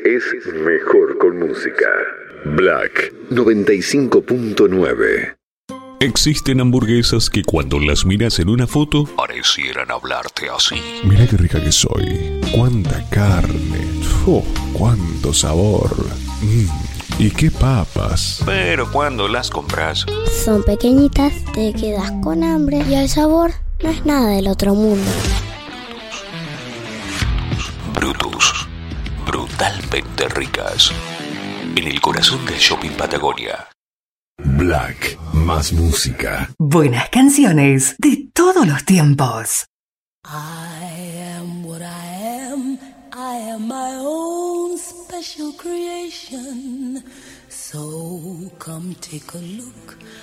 es mejor con música. Black 95.9. Existen hamburguesas que cuando las miras en una foto parecieran hablarte así. Mirá qué rica que soy. Cuánta carne. Cuánto sabor. Y qué papas. Pero cuando las compras, son pequeñitas, te quedas con hambre y el sabor no es nada del otro mundo. Brutus. Brutalmente ricas. En el corazón del shopping Patagonia. Black, más música. Buenas canciones de todos los tiempos. I am what I am. I am my own special creation. So come take a look.